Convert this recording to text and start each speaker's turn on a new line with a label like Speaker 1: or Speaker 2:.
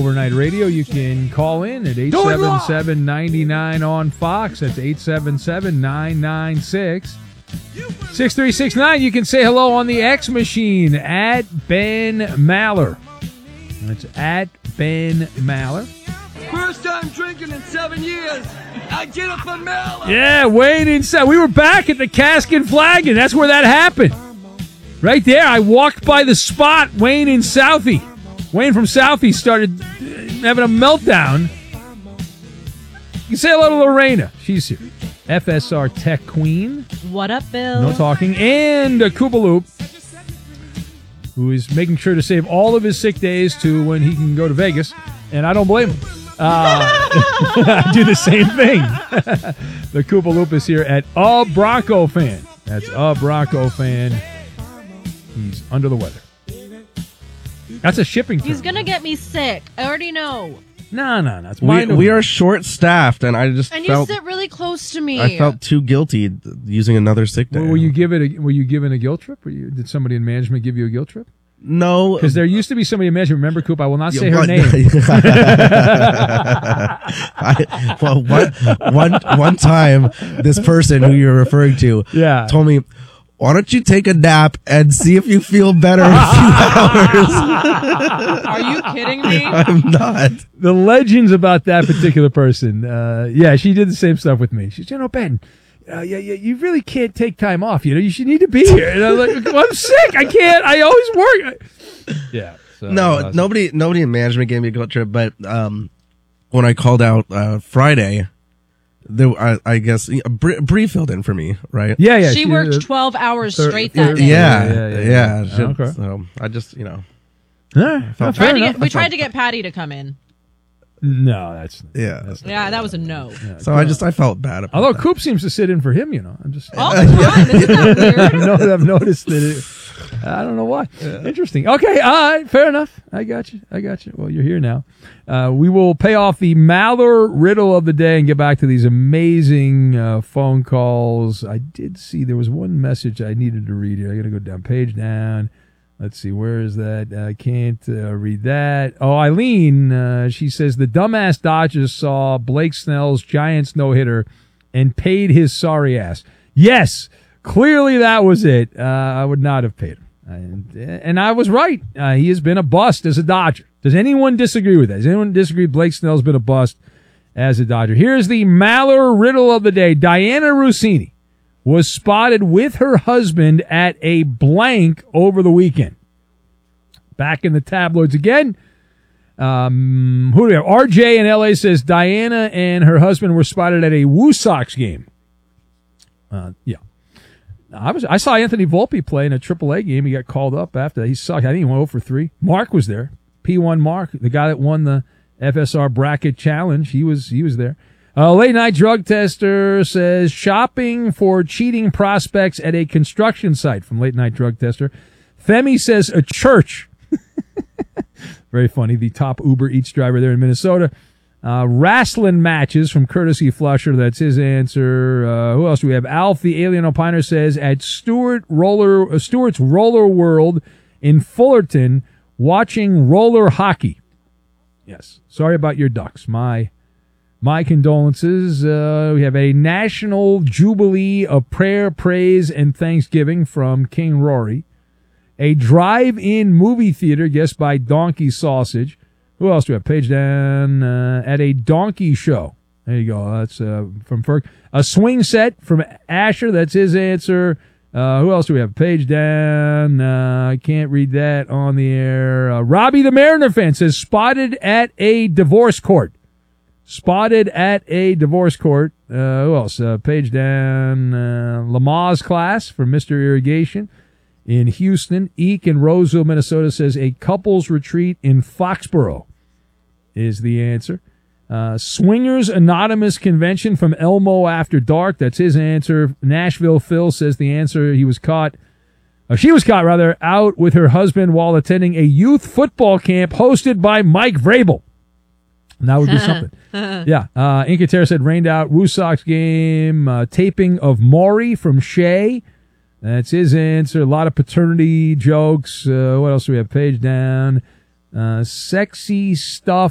Speaker 1: Overnight Radio. You can call in at 877-99 on Fox. That's 877-996-6369. You can say hello on the X machine at Ben Maller. That's at Ben Maller.
Speaker 2: First time drinking in 7 years. I get it from Maller.
Speaker 1: Yeah, Wayne inside. We were back at the Cask and Flagon. That's where that happened. Right there. I walked by the spot, Wayne in Southie. Wayne from Southie started having a meltdown. You can say hello to Lorena. She's here. FSR Tech Queen.
Speaker 3: What up, Bill?
Speaker 1: No talking. And Koopaloop, who is making sure to save all of his sick days to when he can go to Vegas. And I don't blame him. I do the same thing. The Koopaloop is here at A Bronco Fan. That's A Bronco Fan. He's under the weather. That's a shipping term.
Speaker 3: He's going to get me sick. I already know.
Speaker 1: No. It's
Speaker 4: we are short-staffed, and I just
Speaker 3: and
Speaker 4: felt...
Speaker 3: you sit really close to me.
Speaker 4: I felt too guilty using another sick day.
Speaker 1: Were you given a guilt trip? Did somebody in management give you a guilt trip?
Speaker 4: No.
Speaker 1: Because there used to be somebody in management. Remember, Coop, I will not say her name.
Speaker 4: One time, this person who you're referring to told me, why don't you take a nap and see if you feel better in a few hours?
Speaker 3: Are you kidding me?
Speaker 4: I'm not.
Speaker 1: The legends about that particular person. She did the same stuff with me. She said, Ben, you really can't take time off. You need to be here. And I was like, well, I'm sick. I can't. I always work. Yeah. So,
Speaker 4: no, nobody in management gave me a guilt trip, but when I called out Friday, I guess Bree filled in for me, right?
Speaker 1: Yeah.
Speaker 3: She worked 12 hours straight that day.
Speaker 4: Yeah.
Speaker 1: Okay.
Speaker 4: So I just,
Speaker 1: we
Speaker 3: tried to get Patty to come in.
Speaker 1: No, that's
Speaker 3: that was a no.
Speaker 1: Yeah,
Speaker 4: so I felt bad about
Speaker 1: although
Speaker 4: that.
Speaker 1: Coop seems to sit in for him, I'm just
Speaker 3: all the time. Isn't that weird?
Speaker 1: I've noticed that. I don't know why. Yeah. Interesting. Okay, all right, fair enough. I got you. Well, you're here now. We will pay off the Maller riddle of the day and get back to these amazing phone calls. I did see there was one message I needed to read here. I got to go down, page down. Let's see, where is that? I can't read that. Oh, Eileen, she says, the dumbass Dodgers saw Blake Snell's Giants no-hitter and paid his sorry ass. Yes, clearly that was it. I would not have paid him. And I was right. He has been a bust as a Dodger. Does anyone disagree with that? Does anyone disagree Blake Snell's been a bust as a Dodger? Here's the Maller riddle of the day. Diana Rossini was spotted with her husband at a blank over the weekend. Back in the tabloids again. Who do we have? RJ in LA says Diana and her husband were spotted at a Woo Sox game. I saw Anthony Volpe play in a AAA game. He got called up after that. He sucked. I think he went 0 for 3. Mark was there. P1 Mark, the guy that won the FSR bracket challenge. He was there. Late night drug tester says shopping for cheating prospects at a construction site from late night drug tester. Femi says a church. Very funny. The top Uber Eats driver there in Minnesota. Wrestling matches from Courtesy Flusher. That's his answer. Who else do we have? Alf, the alien opiner, says at Stewart's Roller World in Fullerton, watching roller hockey. Yes. Sorry about your Ducks. My condolences. We have a national jubilee of prayer, praise, and thanksgiving from King Rory. A drive-in movie theater, guessed by Donkey Sausage. Who else do we have? Page down. At a donkey show. There you go. That's from Ferg. A swing set from Asher. That's his answer. Who else do we have? Page down. I can't read that on the air. Robbie the Mariner fan says spotted at a divorce court. Spotted at a divorce court. Who else? Page down. Lamaze class from Mr. Irrigation in Houston. Eek in Roseville, Minnesota says a couples retreat in Foxborough is the answer. Swingers Anonymous Convention from Elmo After Dark. That's his answer. Nashville Phil says the answer. She was caught out with her husband while attending a youth football camp hosted by Mike Vrabel. And that would be something. Yeah. Inca Terra said rained out Woo Sox game. Taping of Maury from Shea. That's his answer. A lot of paternity jokes. What else do we have? Page down. Sexy stuff